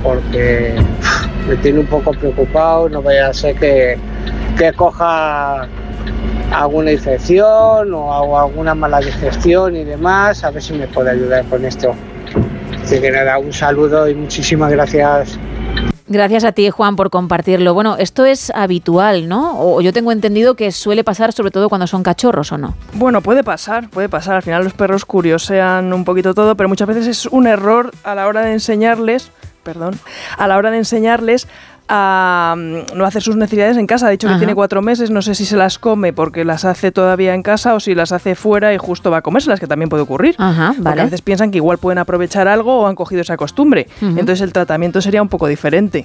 porque me tiene un poco preocupado, no vaya a ser que coja alguna infección o alguna mala digestión y demás, a ver si me puede ayudar con esto. Así que nada, un saludo y muchísimas gracias. Gracias a ti, Juan, por compartirlo. Bueno, esto es habitual, ¿no? O yo tengo entendido que suele pasar sobre todo cuando son cachorros, ¿o no? Bueno, puede pasar. Al final los perros curiosean un poquito todo, pero muchas veces es un error a la hora de enseñarles a no hacer sus necesidades en casa. Ha dicho que tiene 4 meses, no sé si se las come porque las hace todavía en casa o si las hace fuera y justo va a comérselas, que también puede ocurrir. Porque a veces piensan que igual pueden aprovechar algo o han cogido esa costumbre. Entonces el tratamiento sería un poco diferente.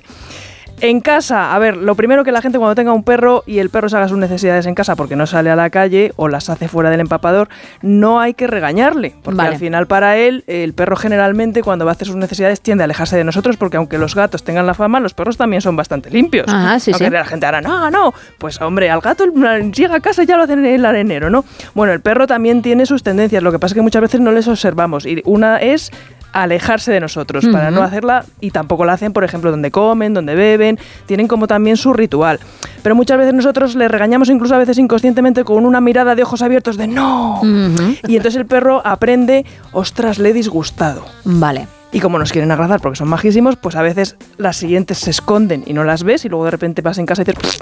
En casa, a ver, lo primero que la gente cuando tenga un perro y el perro se haga sus necesidades en casa porque no sale a la calle o las hace fuera del empapador, no hay que regañarle, porque al final para él, el perro generalmente cuando va a hacer sus necesidades tiende a alejarse de nosotros, porque aunque los gatos tengan la fama, los perros también son bastante limpios. Aunque la gente ahora, no, pues hombre, al gato llega a casa y ya lo hacen en el arenero, ¿no? Bueno, el perro también tiene sus tendencias, lo que pasa es que muchas veces no les observamos, y una es alejarse de nosotros, para no hacerla, y tampoco la hacen, por ejemplo, donde comen, donde beben, tienen como también su ritual. Pero muchas veces nosotros le regañamos, incluso a veces inconscientemente, con una mirada de ojos abiertos de ¡no! Y entonces el perro aprende, ostras, le he disgustado. Vale. Y como nos quieren agradar porque son majísimos, pues a veces las siguientes se esconden y no las ves y luego de repente vas en casa y dices...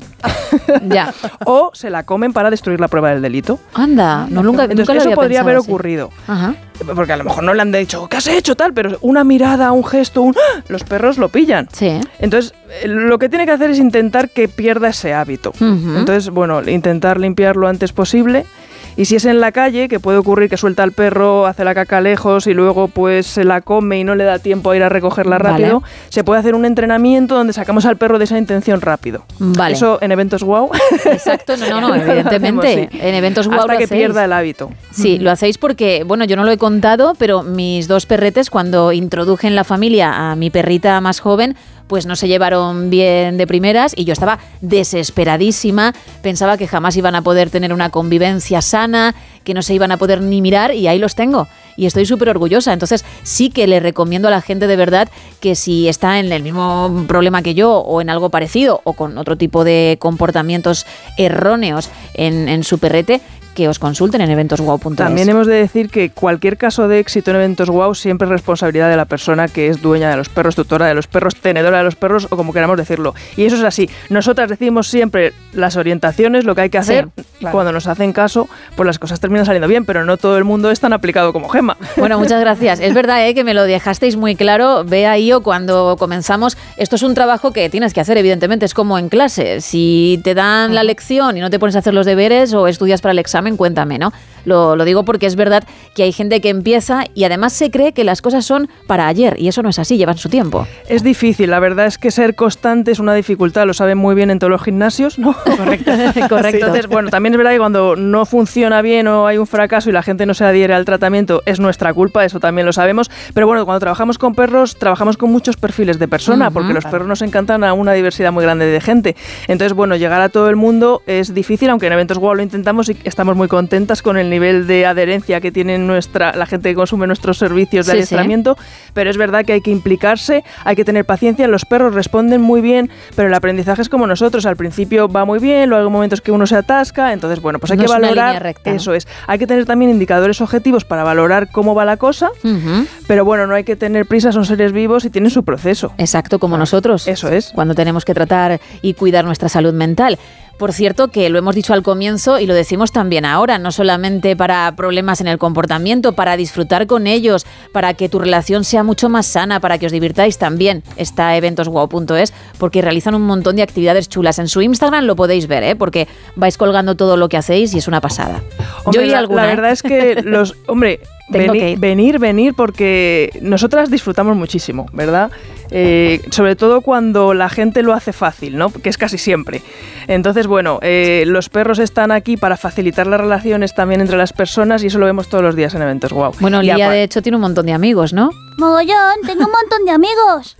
Ya. O se la comen para destruir la prueba del delito. Anda, nunca eso podría haber ocurrido. Porque a lo mejor no le han dicho, ¿qué has hecho? Tal, pero una mirada, un gesto, los perros lo pillan. Sí. Entonces, lo que tiene que hacer es intentar que pierda ese hábito. Entonces, bueno, intentar limpiar lo antes posible. Y si es en la calle, que puede ocurrir que suelta al perro, hace la caca lejos y luego pues se la come y no le da tiempo a ir a recogerla rápido, se puede hacer un entrenamiento donde sacamos al perro de esa intención rápido. Eso en eventos wow. Exacto, no, evidentemente. En eventos wow hasta que pierda el hábito. Sí, lo hacéis porque, bueno, yo no lo he contado, pero mis 2 perretes, cuando introduje en la familia a mi perrita más joven, pues no se llevaron bien de primeras y yo estaba desesperadísima, pensaba que jamás iban a poder tener una convivencia sana, que no se iban a poder ni mirar, y ahí los tengo y estoy súper orgullosa. Entonces sí que le recomiendo a la gente de verdad que si está en el mismo problema que yo o en algo parecido o con otro tipo de comportamientos erróneos en su perrete, que os consulten en eventosguau.es. También hemos de decir que cualquier caso de éxito en Eventos Guau siempre es responsabilidad de la persona que es dueña de los perros, tutora de los perros, tenedora de los perros o como queramos decirlo. Y eso es así. Nosotras decimos siempre las orientaciones, lo que hay que hacer. Cuando nos hacen caso, pues las cosas terminan saliendo bien, pero no todo el mundo es tan aplicado como Gemma. Bueno, muchas gracias. Es verdad que me lo dejasteis muy claro. Bea y yo, cuando comenzamos, esto es un trabajo que tienes que hacer, evidentemente, es como en clase. Si te dan la lección y no te pones a hacer los deberes o estudias para el examen, cuéntame, ¿no? Lo digo porque es verdad que hay gente que empieza y además se cree que las cosas son para ayer y eso no es así, llevan su tiempo. Es difícil, la verdad es que ser constante es una dificultad, lo saben muy bien en todos los gimnasios, ¿no? Correcto. Entonces, bueno, también es verdad que cuando no funciona bien o hay un fracaso y la gente no se adhiere al tratamiento es nuestra culpa, eso también lo sabemos, pero bueno, cuando trabajamos con perros, trabajamos con muchos perfiles de persona, porque los perros nos encantan a una diversidad muy grande de gente. Entonces, bueno, llegar a todo el mundo es difícil, aunque en Eventos Guau lo intentamos y estamos muy contentas con el nivel de adherencia que tiene la gente que consume nuestros servicios de adiestramiento, pero es verdad que hay que implicarse, hay que tener paciencia, los perros responden muy bien, pero el aprendizaje es como nosotros, al principio va muy bien, luego hay momentos que uno se atasca, entonces bueno, pues hay que valorar, recta, ¿no? Eso es, hay que tener también indicadores objetivos para valorar cómo va la cosa, pero bueno, no hay que tener prisa, son seres vivos y tienen su proceso. Exacto, como nosotros. Eso es. Cuando tenemos que tratar y cuidar nuestra salud mental. Por cierto, que lo hemos dicho al comienzo y lo decimos también ahora, no solamente para problemas en el comportamiento, para disfrutar con ellos, para que tu relación sea mucho más sana, para que os divirtáis también. Está eventosguau.es porque realizan un montón de actividades chulas. En su Instagram lo podéis ver, porque vais colgando todo lo que hacéis y es una pasada. Hombre, yo y alguna, la verdad es que los... Hombre, venir porque nosotras disfrutamos muchísimo, ¿verdad? Sobre todo cuando la gente lo hace fácil, ¿no? Que es casi siempre. Entonces, bueno, los perros están aquí para facilitar las relaciones también entre las personas y eso lo vemos todos los días en Eventos Guau. Bueno, Lía, de hecho, tiene un montón de amigos, ¿no? Mogollón, tengo un montón de amigos.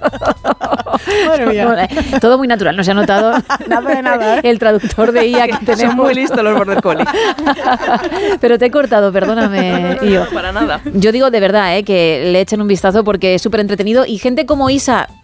Madre mía. Todo muy natural, no se ha notado nada de nada, el traductor de IA que tenemos. Son muy listos los border collie. Pero te he cortado, perdóname. No, para nada. Yo digo de verdad que le echen un vistazo porque es súper entretenido y gente como Isa,